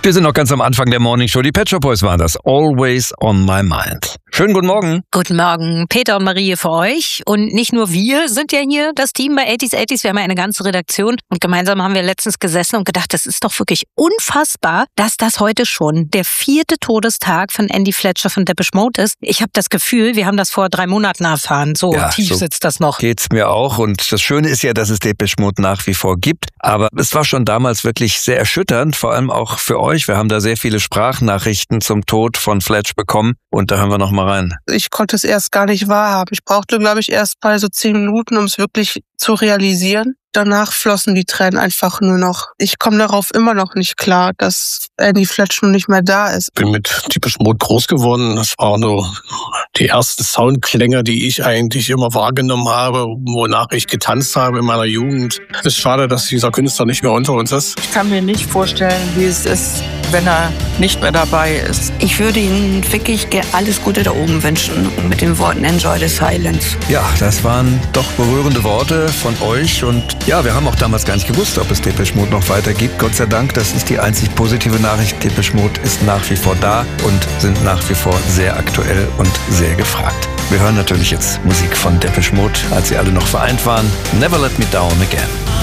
Wir sind noch ganz am Anfang der Morning Show. Die Pet Shop Boys waren das. Always on my mind. Schönen guten Morgen. Guten Morgen, Peter und Marie für euch. Und nicht nur wir sind ja hier, das Team bei 80s. Wir haben ja eine ganze Redaktion. Und gemeinsam haben wir letztens gesessen und gedacht, das ist doch wirklich unfassbar, dass das heute schon der 4. Todestag von Andy Fletcher von Depeche Mode ist. Ich habe das Gefühl, wir haben das vor 3 Monaten erfahren. So ja, tief sitzt das noch. Geht's mir auch. Und das Schöne ist ja, dass es Depeche Mode nach wie vor gibt. Aber es war schon damals wirklich sehr erschütternd, vor allem auch für euch. Wir haben da sehr viele Sprachnachrichten zum Tod von Fletch bekommen. Und da hören wir noch mal rein. Ich konnte es erst gar nicht wahrhaben. Ich brauchte, glaube ich, erst mal so 10 Minuten, um es wirklich zu realisieren. Danach flossen die Tränen einfach nur noch. Ich komme darauf immer noch nicht klar, dass Andy Fletcher nun nicht mehr da ist. Ich bin mit Depeche Mode groß geworden. Das waren nur die ersten Soundklänge, die ich eigentlich immer wahrgenommen habe, wonach ich getanzt habe in meiner Jugend. Es ist schade, dass dieser Künstler nicht mehr unter uns ist. Ich kann mir nicht vorstellen, wie es ist, wenn er nicht mehr dabei ist. Ich würde Ihnen wirklich alles Gute da oben wünschen und mit den Worten Enjoy the Silence. Ja, das waren doch berührende Worte von euch und ja, wir haben auch damals gar nicht gewusst, ob es Depeche Mode noch weiter gibt. Gott sei Dank, das ist die einzig positive Nachricht. Depeche Mode ist nach wie vor da und sind nach wie vor sehr aktuell und sehr gefragt. Wir hören natürlich jetzt Musik von Depeche Mode, als sie alle noch vereint waren. Never Let Me Down Again.